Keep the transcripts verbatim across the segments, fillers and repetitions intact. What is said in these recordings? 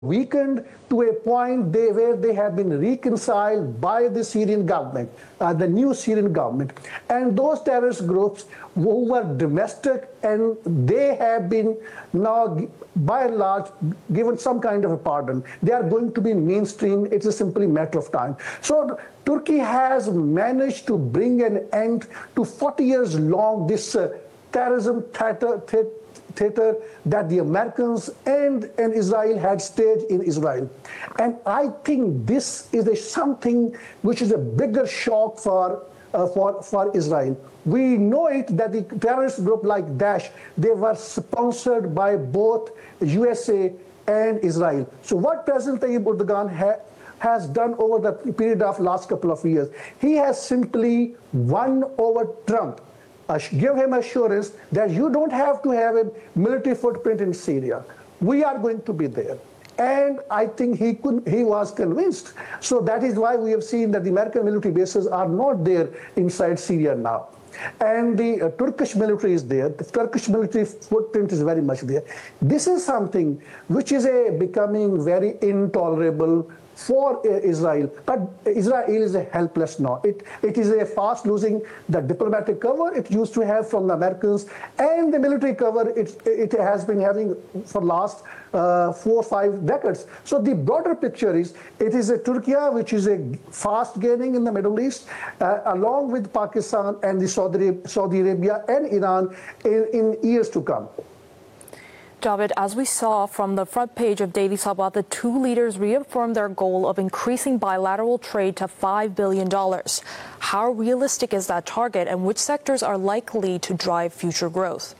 weakened to a point they, where they have been reconciled by the Syrian government, uh, the new Syrian government. And those terrorist groups who were domestic, and they have been now, by and large, given some kind of a pardon. They are going to be mainstream. It's a simply matter of time. So Turkey has managed to bring an end to forty years long this uh, terrorism theater, theater that the Americans and, and Israel had staged in Israel. And I think this is a something which is a bigger shock for, uh, for, for Israel. We know it that the terrorist group like Daesh, they were sponsored by both U S A and Israel. So what President Tayyip Erdogan ha has done over the period of last couple of years, he has simply won over Trump. Give him assurance that you don't have to have a military footprint in Syria. We are going to be there. And I think he could, he was convinced. So that is why we have seen that the American military bases are not there inside Syria now. And the uh, Turkish military is there. The Turkish military footprint is very much there. This is something which is a becoming very intolerable for uh, Israel. But Israel is a helpless now. It, it is a fast losing the diplomatic cover it used to have from the Americans, and the military cover it, it has been having for last uh, four or five decades. So the broader picture is, it is a Turkey which is a fast gaining in the Middle East, uh, along with Pakistan and the Saudi, Saudi Arabia and Iran in, in years to come. Javed, as we saw from the front page of Daily Sabah, the two leaders reaffirmed their goal of increasing bilateral trade to five billion dollars. How realistic is that target, and which sectors are likely to drive future growth?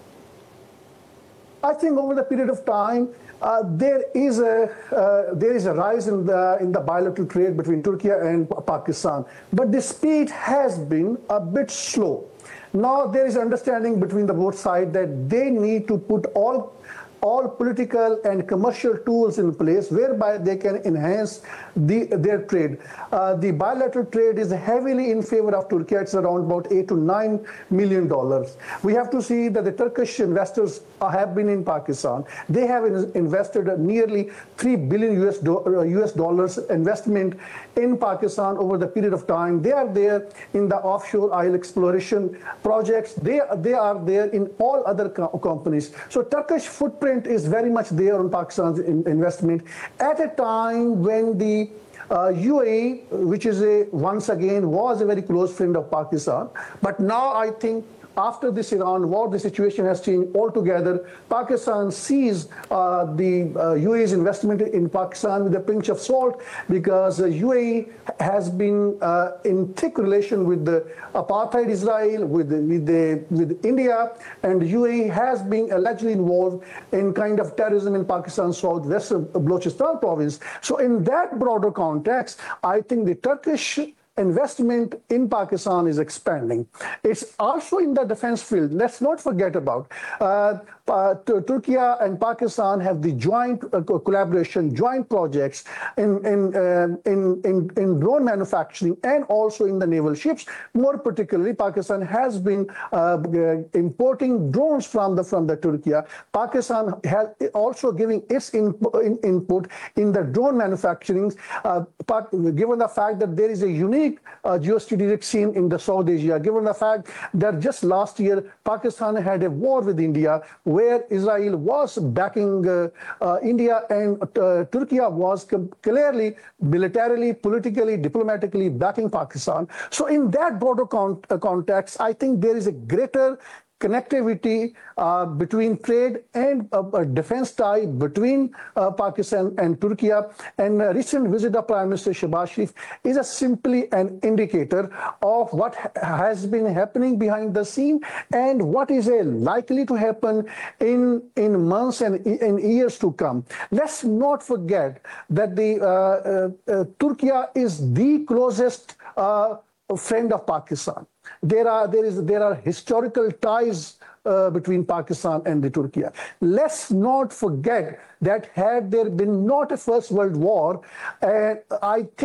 I think over the period of time, uh, there is a uh, there is a rise in the in the bilateral trade between Turkey and Pakistan, but the speed has been a bit slow. Now there is understanding between the both sides that they need to put all all political and commercial tools in place whereby they can enhance the, their trade. Uh, the bilateral trade is heavily in favor of Turkey. It's around about eight to nine million dollars. We have to see that the Turkish investors have been in Pakistan. They have in, invested nearly three billion U S, do, uh, U S dollars investment in Pakistan over the period of time. They are there in the offshore oil exploration projects. They, they are there in all other co companies. So Turkish footprint is very much there on Pakistan's in investment at a time when the uh, U A E, which is a once again was a very close friend of Pakistan, but now I think after this Iran war, the situation has changed altogether. Pakistan sees uh, the uh, U A E's investment in Pakistan with a pinch of salt, because uh, U A E has been uh, in thick relation with the apartheid Israel, with the, with, the, with India, and U A E has been allegedly involved in kind of terrorism in Pakistan's southwest of Balochistan province. So in that broader context, I think the Turkish investment in Pakistan is expanding. It's also in the defense field. Let's not forget about uh, uh, Turkey and Pakistan have the joint uh, collaboration, joint projects in in, uh, in in in drone manufacturing and also in the naval ships. More particularly, Pakistan has been uh, importing drones from the from the Turkey. Pakistan has also giving its in, in, input in the drone manufacturing. Uh, but given the fact that there is a unique Uh, geostrategic scene in the South Asia, given the fact that just last year Pakistan had a war with India, where Israel was backing uh, uh, India, and uh, Turkey was clearly militarily, politically, diplomatically backing Pakistan. So in that broader con uh, context, I think there is a greater connectivity uh, between trade and uh, a defense tie between uh, Pakistan and Turkey. And a recent visit of Prime Minister Shehbaz Sharif is a simply an indicator of what ha has been happening behind the scene and what is uh, likely to happen in, in months and in years to come. Let's not forget that the uh, uh, uh, Turkey is the closest uh, friend of Pakistan. There are there is there are historical ties uh, between Pakistan and the Turkey. Let's not forget that had there been not a First World War, uh, I think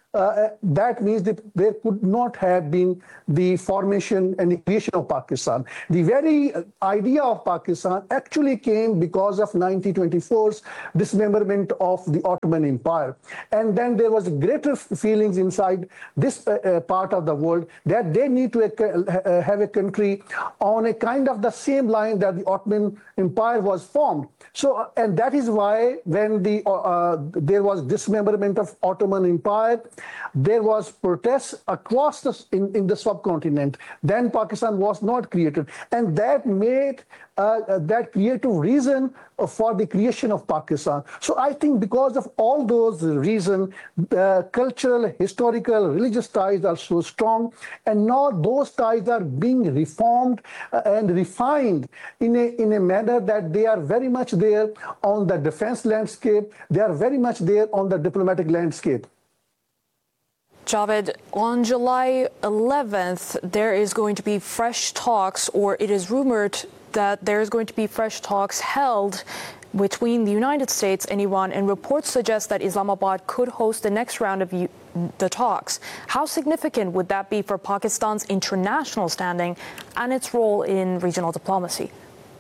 uh, that means that there could not have been the formation and the creation of Pakistan. The very idea of Pakistan actually came because of nineteen twenty-four's dismemberment of the Ottoman Empire. And then there was greater feelings inside this uh, uh, part of the world that they need to uh, have a country on a kind of the same line that the Ottoman Empire was formed. So, uh, and that is why when the uh, uh, there was dismemberment of Ottoman Empire, there was protests across the in, in the subcontinent. Then Pakistan was not created, and that made uh, that creative reason for the creation of Pakistan. So I think because of all those reasons, uh, cultural, historical, religious ties are so strong, and now those ties are being reformed uh, and refined in a in a manner that they are very much there on the defense landscape. They are very much there on the diplomatic landscape. Javed, on July eleventh, there is going to be fresh talks, or it is rumored that there is going to be fresh talks held between the United States and Iran, and reports suggest that Islamabad could host the next round of the talks. How significant would that be for Pakistan's international standing and its role in regional diplomacy?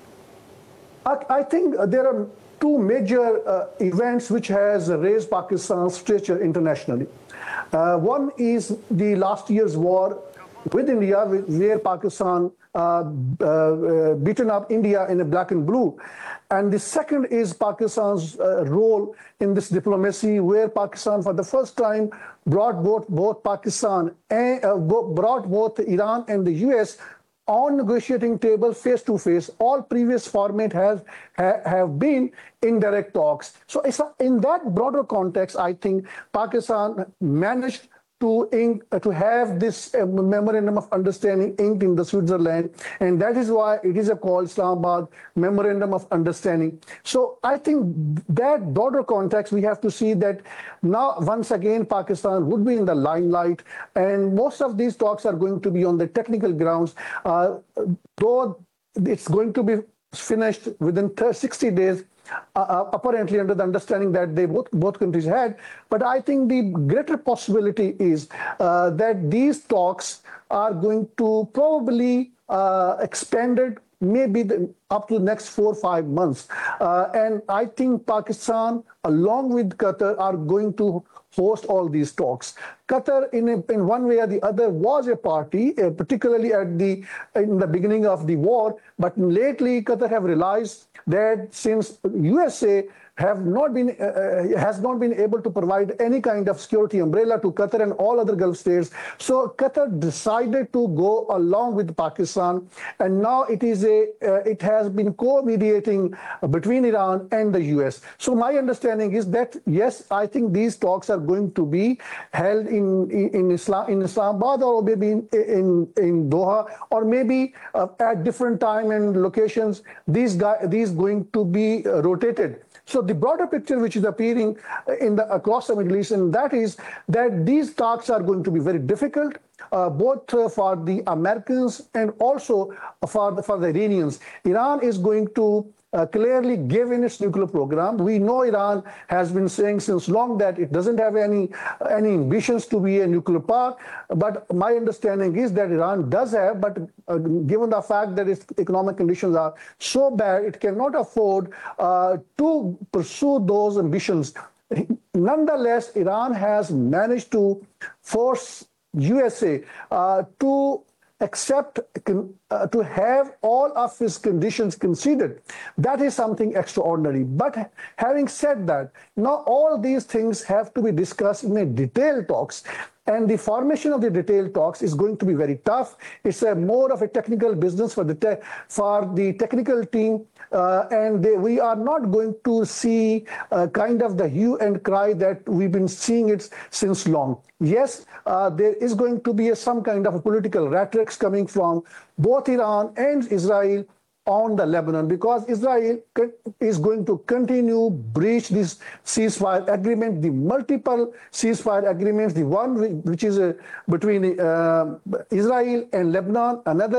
I, I think there are two major uh, events which has raised Pakistan's stature internationally. Uh, one is the last year's war with India, where Pakistan uh, uh, uh, beaten up India in a black and blue. And the second is Pakistan's uh, role in this diplomacy, where Pakistan for the first time brought both, both Pakistan and uh, brought both Iran and the U S on negotiating table face to face. All previous format has ha, have been indirect talks. So it's a, in that broader context, I think Pakistan managed to ink, uh, to have this uh, memorandum of understanding inked in the Switzerland, and that is why it is a called Islamabad Memorandum of Understanding. So I think that broader context, we have to see that now once again Pakistan would be in the limelight, and most of these talks are going to be on the technical grounds, uh, though it's going to be finished within sixty days. Uh, apparently under the understanding that they both both countries had. But I think the greater possibility is uh, that these talks are going to probably uh, expanded maybe the, up to the next four or five months. Uh, and I think Pakistan, along with Qatar, are going to host all these talks. Qatar, in, a, in one way or the other, was a party, uh, particularly at the in the beginning of the war. But lately, Qatar have realized that since U S A have not been uh, has not been able to provide any kind of security umbrella to Qatar and all other Gulf states, so Qatar decided to go along with Pakistan, and now it is a uh, it has been co-mediating between Iran and the U S. So my understanding is that yes, I think these talks are going to be held in in, in Islam in Islamabad, or maybe in in, in Doha, or maybe uh, at different time and locations. These guys these going to be uh, rotated. So the broader picture which is appearing in the across the Middle East, and that is that these talks are going to be very difficult, uh, both uh, for the Americans and also for the, for the Iranians. Iran is going to uh, clearly give in its nuclear program. We know Iran has been saying since long that it doesn't have any any ambitions to be a nuclear power. But my understanding is that Iran does have, but uh, given the fact that its economic conditions are so bad, it cannot afford uh, to pursue those ambitions. Nonetheless, Iran has managed to force U S A uh, to accept, uh, to have all of its conditions conceded. That is something extraordinary. But having said that, now all these things have to be discussed in a detailed talks. And the formation of the detailed talks is going to be very tough. It's a more of a technical business for the te for the technical team, uh, and they, we are not going to see uh, kind of the hue and cry that we've been seeing it since long. Yes, uh, there is going to be a, some kind of a political rhetoric coming from both Iran and Israel on the Lebanon, because Israel is going to continue breach this ceasefire agreement, the multiple ceasefire agreements, the one which is uh, between uh, Israel and Lebanon, another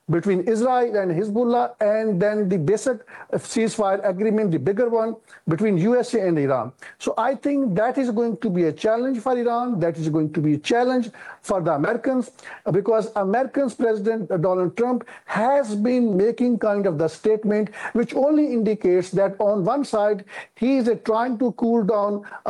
between Israel and Hezbollah, and then the basic ceasefire agreement, the bigger one, between U S A and Iran. So I think that is going to be a challenge for Iran. That is going to be a challenge for the Americans, because Americans President Donald Trump has been making kind of the statement which only indicates that on one side he is uh, trying to cool down